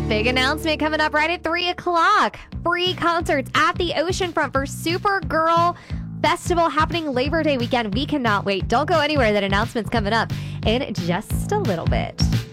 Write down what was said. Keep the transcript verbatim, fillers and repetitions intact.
Big announcement coming up right at three o'clock. Free concerts at the Oceanfront for Supergirl Festival happening Labor Day weekend. We cannot wait. Don't go anywhere. That announcement's coming up in just a little bit.